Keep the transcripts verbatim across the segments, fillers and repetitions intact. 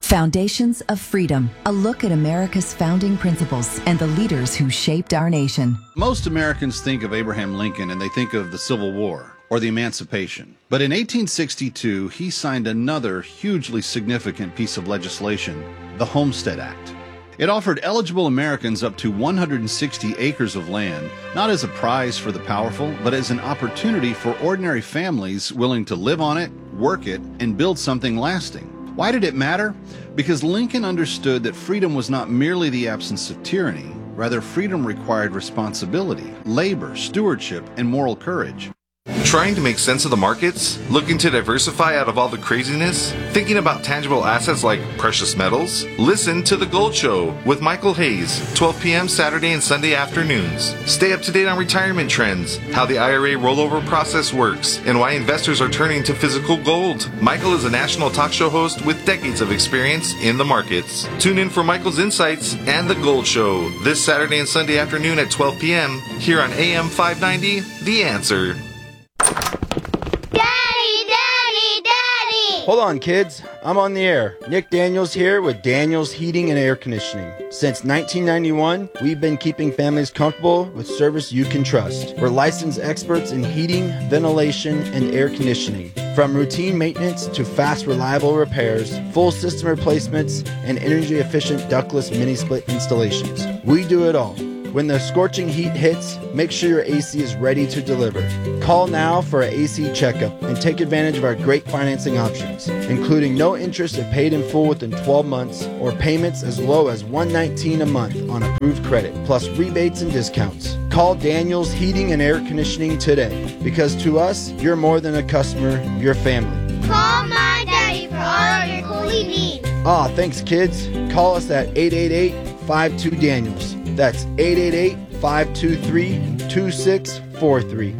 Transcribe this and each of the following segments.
Foundations of Freedom, a look at America's founding principles and the leaders who shaped our nation. Most Americans think of Abraham Lincoln and they think of the Civil War or the Emancipation. But in eighteen sixty-two, he signed another hugely significant piece of legislation, the Homestead Act. It offered eligible Americans up to one hundred sixty acres of land, not as a prize for the powerful, but as an opportunity for ordinary families willing to live on it, work it, and build something lasting. Why did it matter? Because Lincoln understood that freedom was not merely the absence of tyranny. Rather, freedom required responsibility, labor, stewardship, and moral courage. Trying to make sense of the markets? Looking to diversify out of all the craziness? Thinking about tangible assets like precious metals? Listen to The Gold Show with Michael Hayes, twelve p.m. Saturday and Sunday afternoons. Stay up to date on retirement trends, how the I R A rollover process works, and why investors are turning to physical gold. Michael is a national talk show host with decades of experience in the markets. Tune in for Michael's insights and The Gold Show this Saturday and Sunday afternoon at twelve p.m. here on A M five ninety, The Answer. Hold on, kids. I'm on the air. Nick Daniels here with Daniels Heating and Air Conditioning. Since nineteen ninety-one, we've been keeping families comfortable with service you can trust. We're licensed experts in heating, ventilation, and air conditioning. From routine maintenance to fast, reliable repairs, full system replacements, and energy-efficient ductless mini-split installations. We do it all. When the scorching heat hits, make sure your A C is ready to deliver. Call now for an A C checkup and take advantage of our great financing options, including no interest if paid in full within twelve months or payments as low as one hundred nineteen dollars a month on approved credit, plus rebates and discounts. Call Daniels Heating and Air Conditioning today, because to us, you're more than a customer, you're family. Call my daddy for all of your cooling needs. Aw, thanks kids. Call us at eight eight eight, five two, Daniels. That's eight eight eight, five two three, two six four three.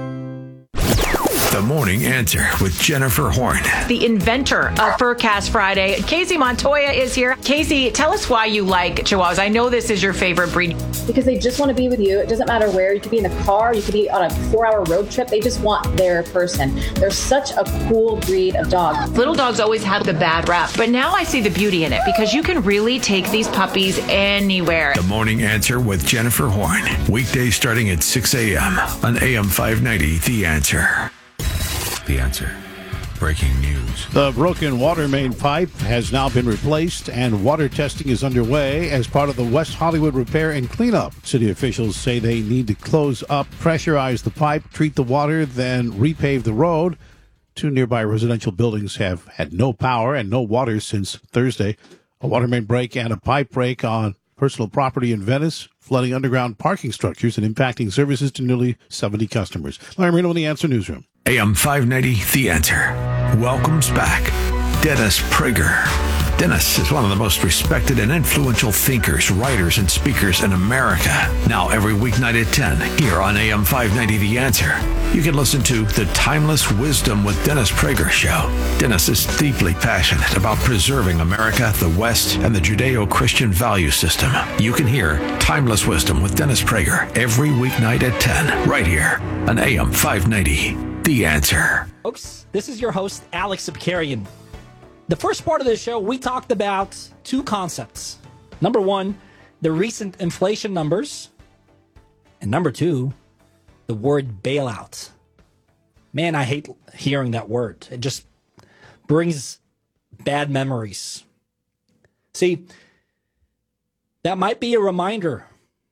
The Morning Answer with Jennifer Horn. The inventor of Furcast Friday. Casey Montoya is here. Casey, tell us why you like Chihuahuas. I know this is your favorite breed. Because they just want to be with you. It doesn't matter where. You could be in the car. You could be on a four-hour road trip. They just want their person. They're such a cool breed of dog. Little dogs always have the bad rap, but now I see the beauty in it because you can really take these puppies anywhere. The Morning Answer with Jennifer Horn. Weekdays starting at six a.m. on A M five ninety, The Answer. The Answer. Breaking news. The broken water main pipe has now been replaced and water testing is underway as part of the West Hollywood repair and cleanup. City officials say they need to close up, pressurize the pipe, treat the water, then repave the road. Two nearby residential buildings have had no power and no water since Thursday. A water main break and a pipe break on personal property in Venice, flooding underground parking structures and impacting services to nearly seventy customers. Larry Marino in the Answer Newsroom. A M five ninety, The Answer. Welcomes back Dennis Prager. Dennis is one of the most respected and influential thinkers, writers, and speakers in America. Now every weeknight at ten, here on A M five ninety, The Answer, you can listen to The Timeless Wisdom with Dennis Prager show. Dennis is deeply passionate about preserving America, the West, and the Judeo-Christian value system. You can hear Timeless Wisdom with Dennis Prager every weeknight at ten, right here on A M five ninety, The Answer. Folks, this is your host, Alex Abkarian. The first part of the show, we talked about two concepts. Number one, the recent inflation numbers. And number two, the word bailout. Man, I hate hearing that word. It just brings bad memories. See, that might be a reminder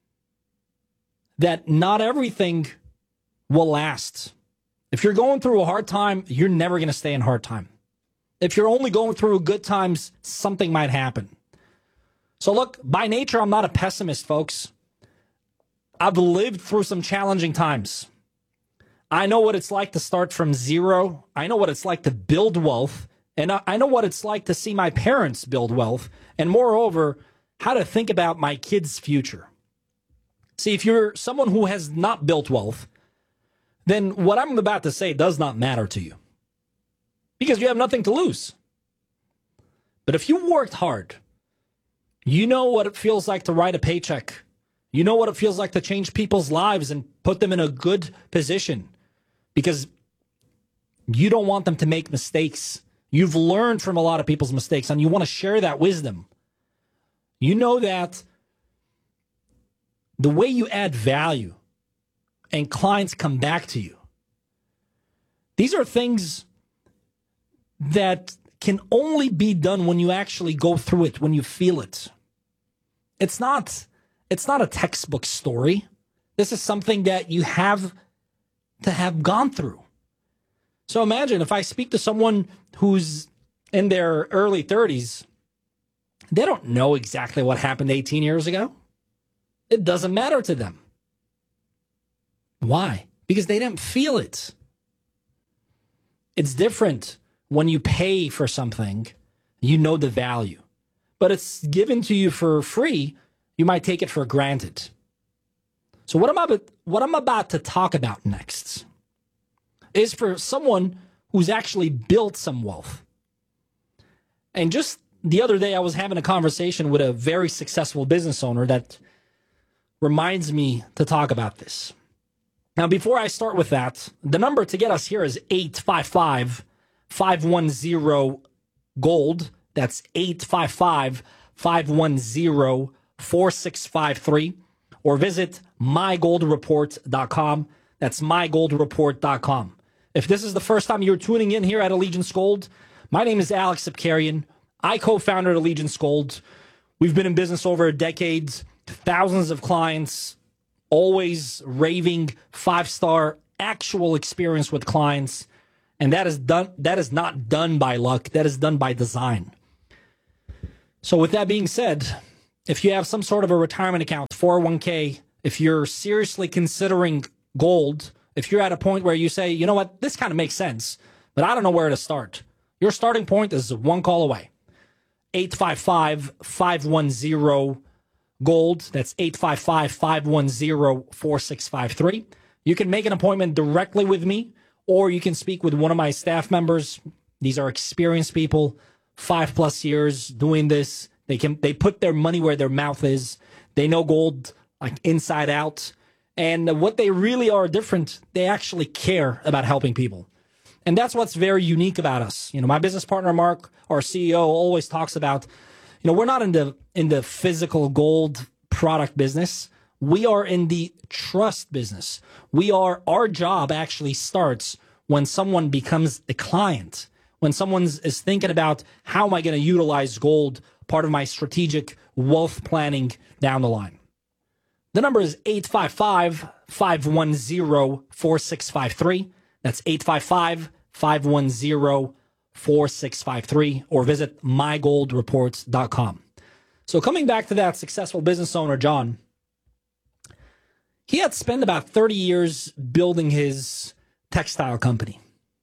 that not everything will last. If you're going through a hard time, you're never going to stay in hard time. If you're only going through good times, something might happen. So look, by nature, I'm not a pessimist, folks. I've lived through some challenging times. I know what it's like to start from zero. I know what it's like to build wealth. And I know what it's like to see my parents build wealth. And moreover, how to think about my kids' future. See, if you're someone who has not built wealth, then what I'm about to say does not matter to you. Because you have nothing to lose. But if you worked hard, you know what it feels like to write a paycheck. You know what it feels like to change people's lives and put them in a good position. Because you don't want them to make mistakes You've learned from a lot of people's mistakes, and you want to share that wisdom. You know that the way you add value and clients come back to you, these are things that can only be done when you actually go through it, when you feel it. It's not, it's not a textbook story. This is something that you have to have gone through. So imagine if I speak to someone who's in their early thirties, they don't know exactly what happened eighteen years ago. It doesn't matter to them. Why? Because they didn't feel it. It's different when you pay for something, you know the value. But it's given to you for free, you might take it for granted. So what I'm about, what I'm about to talk about next is for someone who's actually built some wealth. And just the other day, I was having a conversation with a very successful business owner that reminds me to talk about this. Now, before I start with that, the number to get us here is eight five five, five one zero, GOLD. That's eight five five, five one zero, four six five three. Or visit my gold report dot com. That's my gold report dot com. If this is the first time you're tuning in here at Allegiance Gold, my name is Alex Sapkarian. I co-founded Allegiance Gold. We've been in business over a decade, thousands of clients, always raving five-star actual experience with clients. And that is done. That is not done by luck. That is done by design. So with that being said, if you have some sort of a retirement account, four oh one k, if you're seriously considering gold, if you're at a point where you say, you know what, this kind of makes sense, but I don't know where to start, your starting point is one call away. eight five five, five one zero, GOLD. That's eight five five, five one zero, four six five three. You can make an appointment directly with me, or you can speak with one of my staff members. These are experienced people, five plus years doing this. They can they put their money where their mouth is. They know gold like inside out. And what they really are different, they actually care about helping people. And that's what's very unique about us. You know, my business partner, Mark, our C E O, always talks about, you know, we're not in the in the physical gold product business. We are in the trust business. We are, our job actually starts when someone becomes a client, when someone is thinking about how am I going to utilize gold, part of my strategic wealth planning down the line. The number is eight five five, five one zero, four six five three. That's eight five five, five one zero, four six five three, or visit my gold report dot com. So coming back to that successful business owner, John, he had spent about thirty years building his textile company.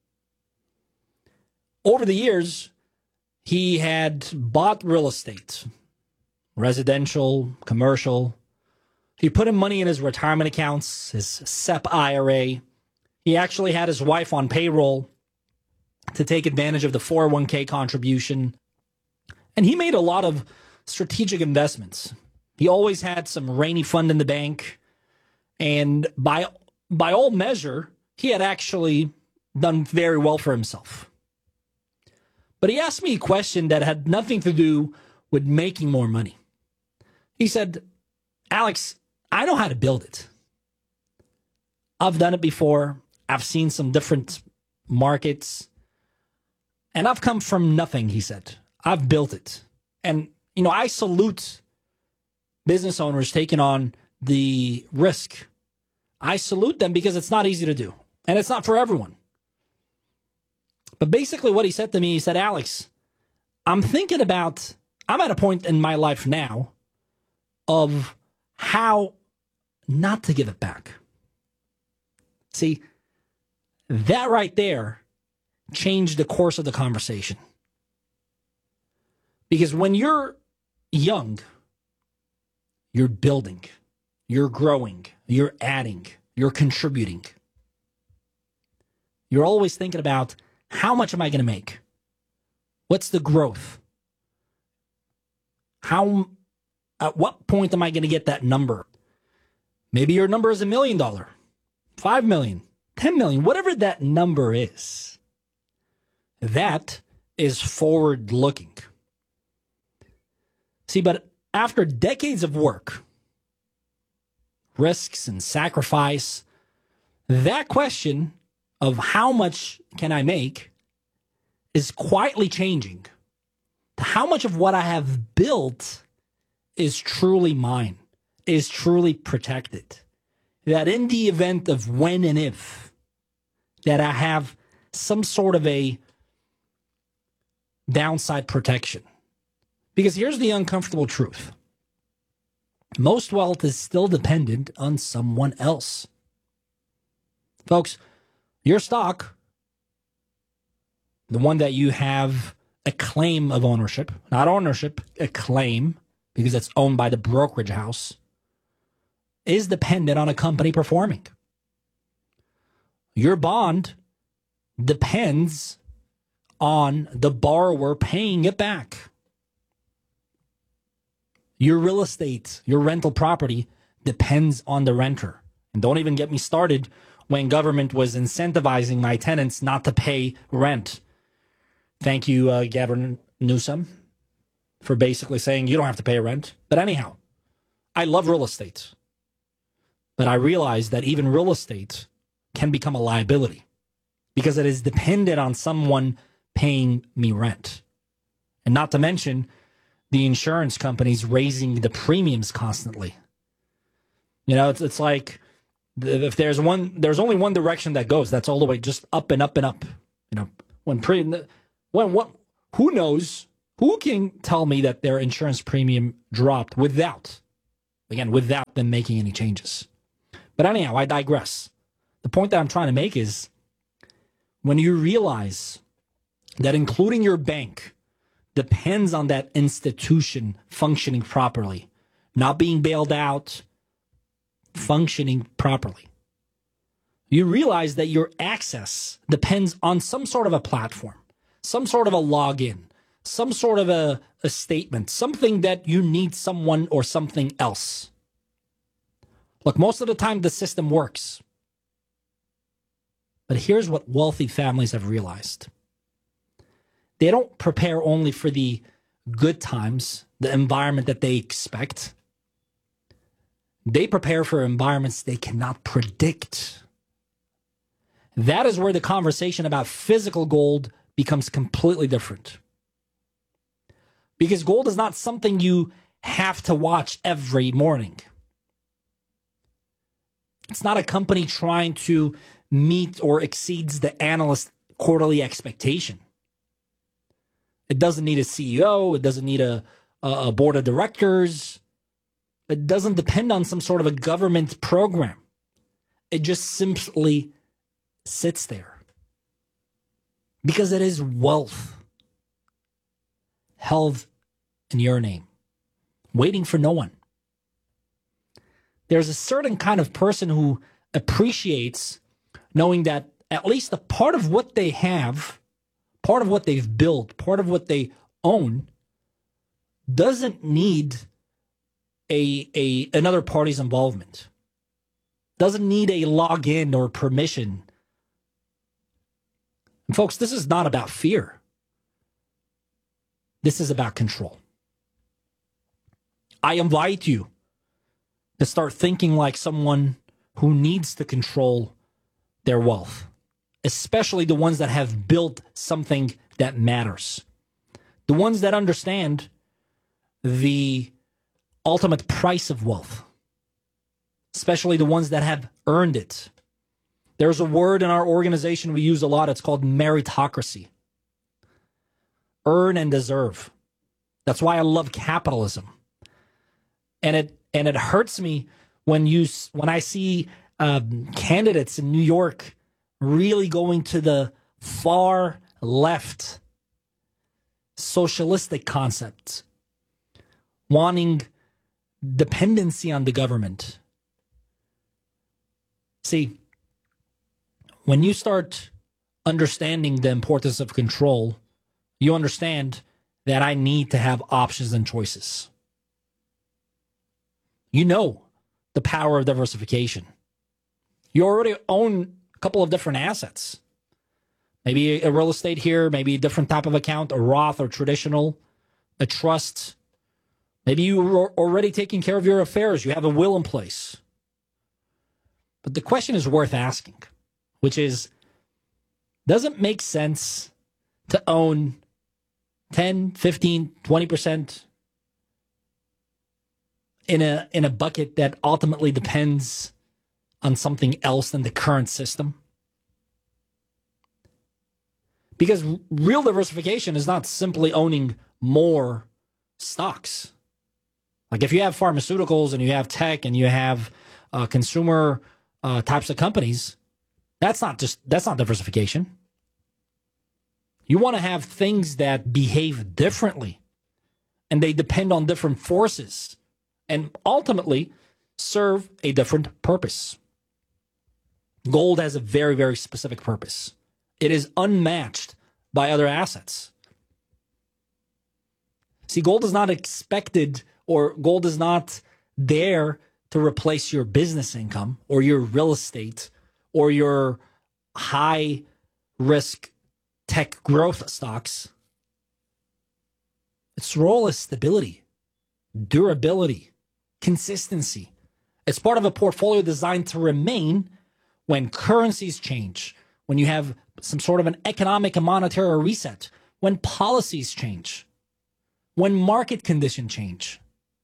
Over the years, he had bought real estate, residential, commercial. He put in money in his retirement accounts, his S E P I R A. He actually had his wife on payroll to take advantage of the four oh one k contribution. And he made a lot of strategic investments. He always had some rainy fund in the bank. And by, by all measure, he had actually done very well for himself. But he asked me a question that had nothing to do with making more money. He said, Alex, I know how to build it. I've done it before. I've seen some different markets. And I've come from nothing, he said. I've built it. And, you know, I salute business owners taking on the risk. I salute them because it's not easy to do. And it's not for everyone. But basically what he said to me, he said, Alex, I'm thinking about, I'm at a point in my life now of how not to give it back. See, that right there changed the course of the conversation. Because when you're young, you're building, you're growing, you're adding, you're contributing. You're always thinking about, how much am I going to make? What's the growth? How, at what point am I going to get that number? Maybe your number is a million dollar, five million, ten million, whatever that number is. That is forward-looking. See, but after decades of work, risks and sacrifice, that question of how much can I make is quietly changing to how much of what I have built is truly mine, is truly protected. That in the event of when and if, that I have some sort of a downside protection. Because here's the uncomfortable truth. Most wealth is still dependent on someone else. Folks, your stock, the one that you have a claim of ownership, not ownership, a claim, because it's owned by the brokerage house, is dependent on a company performing. Your bond depends on the borrower paying it back. Your real estate, your rental property depends on the renter. And don't even get me started when government was incentivizing my tenants not to pay rent. Thank you, uh, Gavin Newsom, for basically saying you don't have to pay rent. But anyhow, I love real estate. But I realize that even real estate can become a liability because it is dependent on someone paying me rent. And not to mention the insurance companies raising the premiums constantly. You know, it's it's like if there's one, there's only one direction that goes. That's all the way just up and up and up. You know, when pre, when what, who knows? Who can tell me that their insurance premium dropped without, again, without them making any changes? But anyhow, I digress. The point that I'm trying to make is when you realize that including your bank depends on that institution functioning properly, not being bailed out, functioning properly, you realize that your access depends on some sort of a platform, some sort of a login, some sort of a, a statement, something that you need someone or something else. Look, most of the time the system works. But here's what wealthy families have realized. They don't prepare only for the good times, the environment that they expect. They prepare for environments they cannot predict. That is where the conversation about physical gold becomes completely different. Because gold is not something you have to watch every morning. It's not a company trying to meet or exceeds the analyst quarterly expectation. It doesn't need a C E O. It doesn't need a, a board of directors. It doesn't depend on some sort of a government program. It just simply sits there. Because it is wealth held in your name, waiting for no one. There's a certain kind of person who appreciates knowing that at least a part of what they have, part of what they've built, part of what they own, doesn't need a, a another party's involvement. Doesn't need a login or permission. And folks, this is not about fear. This is about control. I invite you to start thinking like someone who needs to control their wealth, especially the ones that have built something that matters. The ones that understand the ultimate price of wealth, especially the ones that have earned it. There's a word in our organization we use a lot. It's called meritocracy. Earn and deserve. That's why I love capitalism. And it and it hurts me when you when I see um, candidates in New York really going to the far left socialistic concepts, wanting dependency on the government. See, when you start understanding the importance of control, you understand that I need to have options and choices. You know the power of diversification. You already own a couple of different assets. Maybe a real estate here, maybe a different type of account, a Roth or traditional, a trust. Maybe you are already taking care of your affairs. You have a will in place. But the question is worth asking, which is, does it make sense to own ten, fifteen, twenty percent in a in a bucket that ultimately depends on something else than the current system? Because real diversification is not simply owning more stocks. Like if you have pharmaceuticals and you have tech and you have uh, consumer uh, types of companies, that's not just that's not diversification. You want to have things that behave differently, and they depend on different forces, and ultimately serve a different purpose. Gold has a very, very specific purpose. It is unmatched by other assets. See, gold is not expected, or gold is not there to replace your business income or your real estate or your high risk tech growth stocks. Its role is stability, durability, consistency. It's part of a portfolio designed to remain when currencies change, when you have some sort of an economic and monetary reset, when policies change, when market conditions change.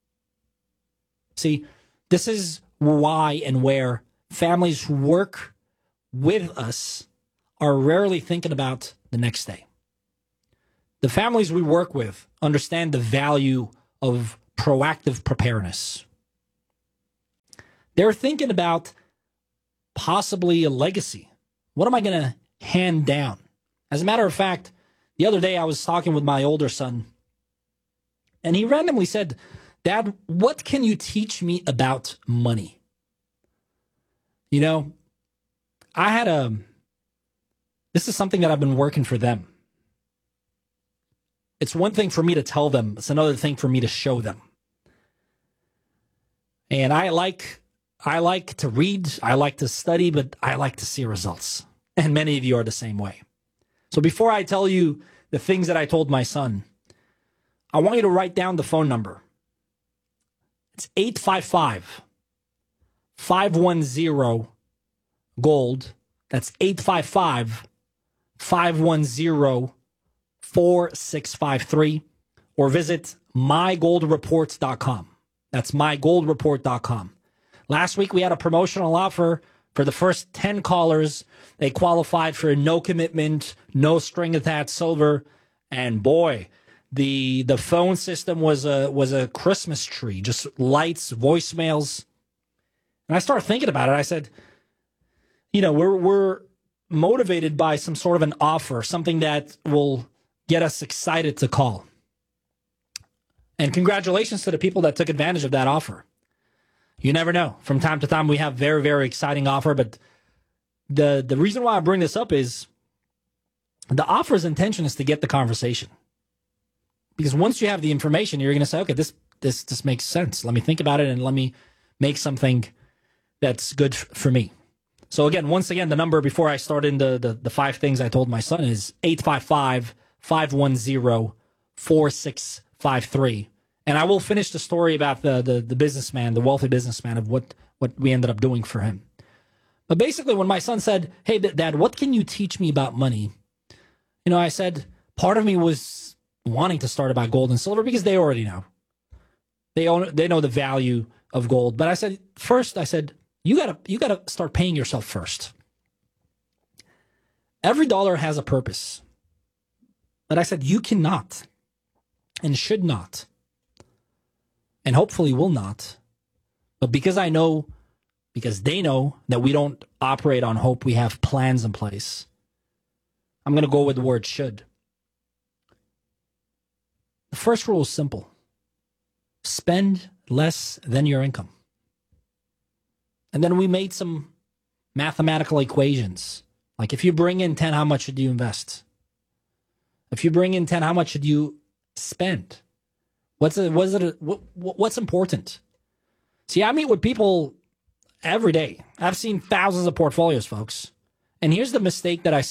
See, this is why and where families who work with us are rarely thinking about the next day. The families we work with understand the value of proactive preparedness. They're thinking about possibly a legacy. What am I going to hand down? As a matter of fact, the other day I was talking with my older son, and he randomly said, "Dad, what can you teach me about money?" You know, I had a, this is something that I've been working for them. It's one thing for me to tell them. It's another thing for me to show them. And I like, I like to read, I like to study, but I like to see results. And many of you are the same way. So before I tell you the things that I told my son, I want you to write down the phone number. It's eight five five, five one zero, GOLD. That's eight five five, five one zero, four six five three. Or visit my gold reports dot com. That's my gold report dot com. Last week we had a promotional offer for the first ten callers. They qualified for no commitment, no string attached silver. And boy, the the phone system was a was a Christmas tree, just lights, voicemails. And I started thinking about it. I said, you know, we're we're motivated by some sort of an offer, something that will get us excited to call. And congratulations to the people that took advantage of that offer. You never know. From time to time, we have very, very exciting offer. But the the reason why I bring this up is the offer's intention is to get the conversation. Because once you have the information, you're going to say, okay, this this this makes sense. Let me think about it and let me make something that's good f- for me. So again, once again, the number before I start in the, the, the five things I told my son is eight five five, five one zero, four six five three. And I will finish the story about the, the, the businessman, the wealthy businessman, of what, what we ended up doing for him. But basically, when my son said, hey, Dad, what can you teach me about money? You know, I said, part of me was wanting to start about gold and silver because they already know. They own, they know the value of gold. But I said, first, I said, you gotta you gotta start paying yourself first. Every dollar has a purpose. But I said, you cannot and should not, and hopefully will not. But because I know, because they know that we don't operate on hope, we have plans in place, I'm going to go with the word should. The first rule is simple. Spend less than your income. And then we made some mathematical equations. Like if you bring in ten, how much should you invest? If you bring in ten, how much should you spend? What's it, what's it, what, what's important? See, I meet with people every day. I've seen thousands of portfolios, folks. And here's the mistake that I see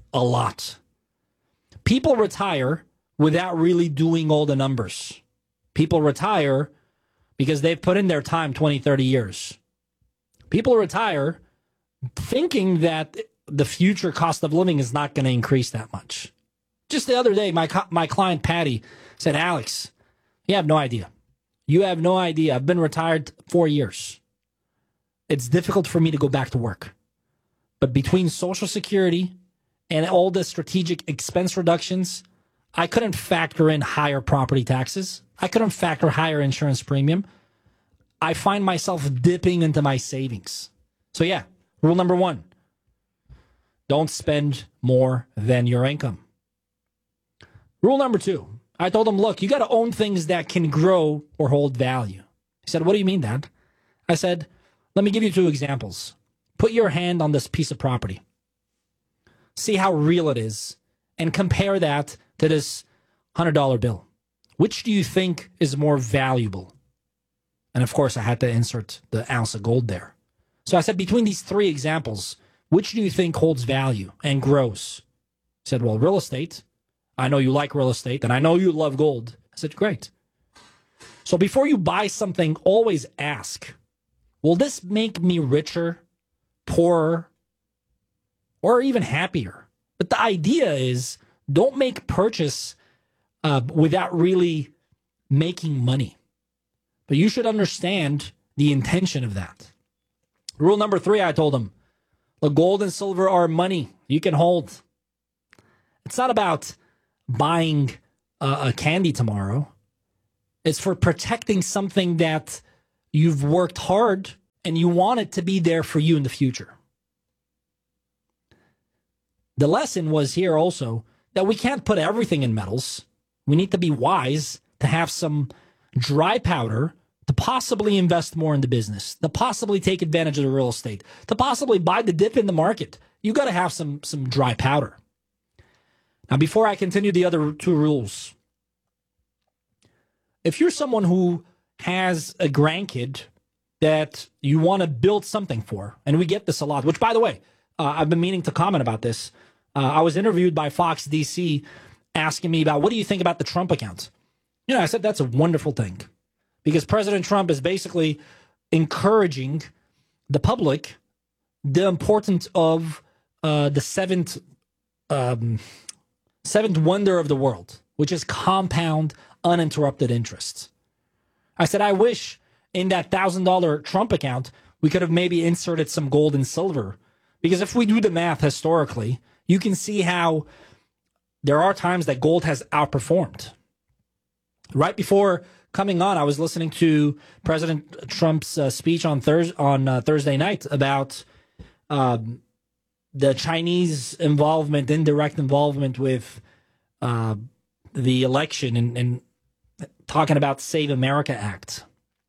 a lot. People retire without really doing all the numbers. People retire because they've put in their time twenty, thirty years. People retire thinking that the future cost of living is not going to increase that much. Just the other day, my my client Patty said, Alex, you have no idea. You have no idea. I've been retired four years. It's difficult for me to go back to work. But between Social Security and all the strategic expense reductions, I couldn't factor in higher property taxes. I couldn't factor higher insurance premium. I find myself dipping into my savings. So yeah, rule number one, don't spend more than your income. Rule number two, I told him, look, you got to own things that can grow or hold value. He said, what do you mean, Dad? I said, let me give you two examples. Put your hand on this piece of property. See how real it is and compare that to this one hundred dollar bill. Which do you think is more valuable? And of course, I had to insert the ounce of gold there. So I said, between these three examples, which do you think holds value and grows? He said, well, real estate. I know you like real estate, and I know you love gold. I said, great. So before you buy something, always ask, will this make me richer, poorer, or even happier? But the idea is, don't make purchase uh, without really making money. But you should understand the intention of that. Rule number three, I told him, look, gold and silver are money you can hold. It's not about buying uh, a candy tomorrow. It's for protecting something that you've worked hard and you want it to be there for you in the future. The lesson was here also that we can't put everything in metals. We need to be wise to have some dry powder to possibly invest more in the business, to possibly take advantage of the real estate, to possibly buy the dip in the market. You got to have some some dry powder. Now, before I continue the other two rules, if you're someone who has a grandkid that you want to build something for, and we get this a lot, which, by the way, uh, I've been meaning to comment about this. Uh, I was interviewed by Fox D C asking me about, what do you think about the Trump account? You know, I said, that's a wonderful thing, because President Trump is basically encouraging the public the importance of uh, the seventh um, seventh wonder of the world, which is compound uninterrupted interest. I said, I wish in that one thousand dollar Trump account, we could have maybe inserted some gold and silver, because if we do the math historically, you can see how there are times that gold has outperformed. Right before coming on, I was listening to President Trump's uh, speech on, Thurs- on uh, Thursday night about um, the Chinese involvement, indirect involvement with uh, the election, and, and talking about Save America Act.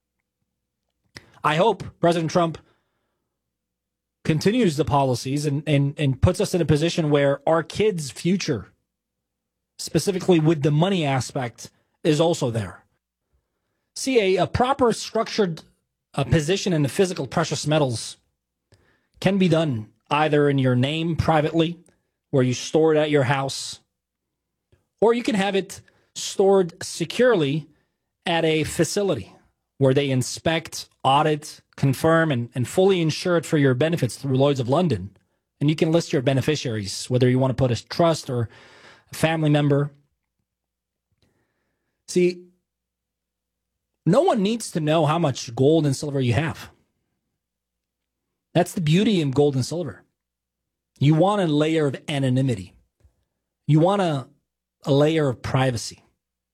I hope President Trump continues the policies and, and, and puts us in a position where our kids' future, specifically with the money aspect, is also there. See, a, a proper structured uh, position in the physical precious metals can be done either in your name privately, where you store it at your house, or you can have it stored securely at a facility where they inspect, audit, confirm, and, and fully insure it for your benefits through Lloyd's of London. And you can list your beneficiaries, whether you want to put a trust or a family member. See, no one needs to know how much gold and silver you have. That's the beauty in gold and silver. You want a layer of anonymity. You want a, a layer of privacy.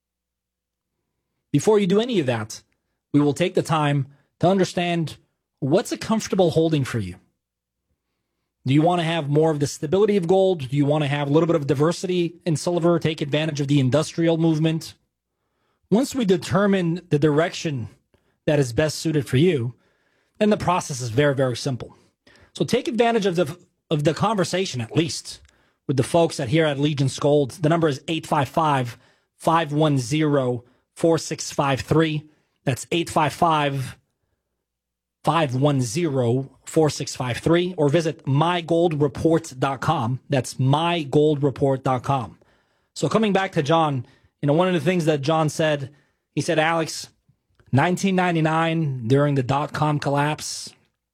Before you do any of that, we will take the time to understand what's a comfortable holding for you. Do you want to have more of the stability of gold? Do you want to have a little bit of diversity in silver, take advantage of the industrial movement? Once we determine the direction that is best suited for you, then the process is very, very simple. So take advantage of the of the conversation, at least, with the folks at here at Allegiance Gold. The number is eight five five, five one zero, four six five three. That's eight five five, five one zero, four six five three or visit my gold report dot com. That's my gold report dot com. So coming back to John, you know, one of the things that John said, he said, Alex, nineteen ninety-nine, during the dot-com collapse,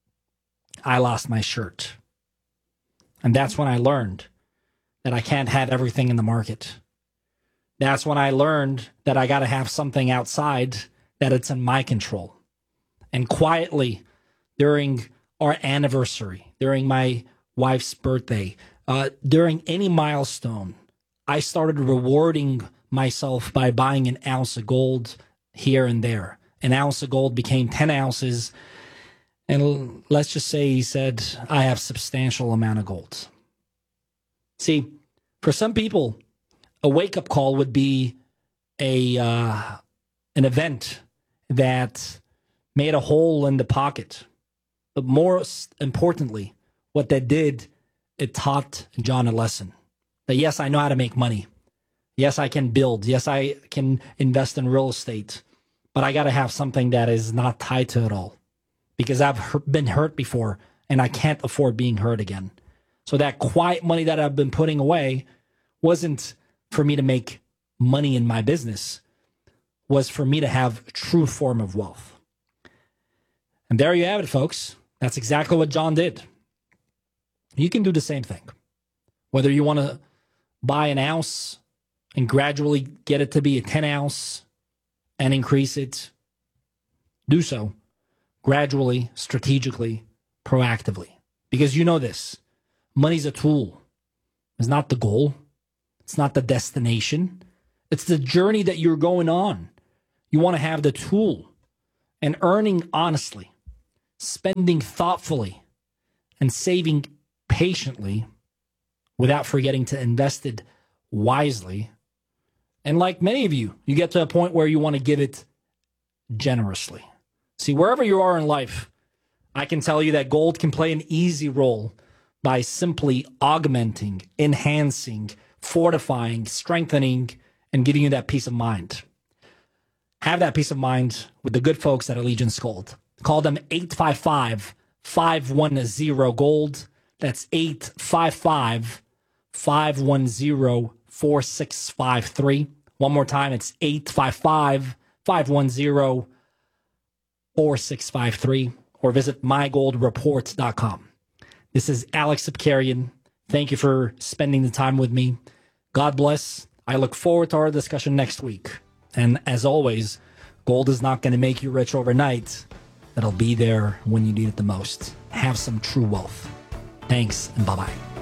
I lost my shirt. And that's when I learned that I can't have everything in the market. That's when I learned that I got to have something outside that it's in my control. And quietly, during our anniversary, during my wife's birthday, uh, during any milestone, I started rewarding myself by buying an ounce of gold here and there. An ounce of gold became ten ounces. And let's just say he said, I have substantial amount of gold. See, for some people, a wake-up call would be a uh, an event that made a hole in the pocket. But more importantly, what that did, it taught John a lesson. That yes, I know how to make money. Yes, I can build. Yes, I can invest in real estate. But I got to have something that is not tied to it all. Because I've hurt, been hurt before, and I can't afford being hurt again. So that quiet money that I've been putting away wasn't for me to make money in my business, was for me to have a true form of wealth. And there you have it, folks. That's exactly what John did. You can do the same thing. Whether you want to buy an ounce and gradually get it to be a ten ounce and increase it, do so gradually, strategically, proactively. Because you know this, money's a tool. It's not the goal. It's not the destination. It's the journey that you're going on. You want to have the tool. And earning honestly, spending thoughtfully, and saving patiently without forgetting to invest it wisely. And like many of you, you get to a point where you want to give it generously. See, wherever you are in life, I can tell you that gold can play an easy role by simply augmenting, enhancing, fortifying, strengthening, and giving you that peace of mind. Have that peace of mind with the good folks at Allegiance Gold. Call them eight five five, five one zero, GOLD. That's eight five five, five one zero, four six five three. One more time, it's eight five five, five one zero, four six five three. Or visit my gold report dot com. This is Alex Sipkarian. Thank you for spending the time with me. God bless. I look forward to our discussion next week. And as always, gold is not going to make you rich overnight. It'll be there when you need it the most. Have some true wealth. Thanks, and bye-bye.